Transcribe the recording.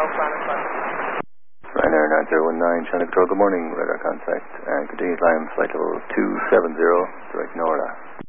Ryanair 9019, China Control, good morning, radar contact, and continue climb flight level 270, direct NORA.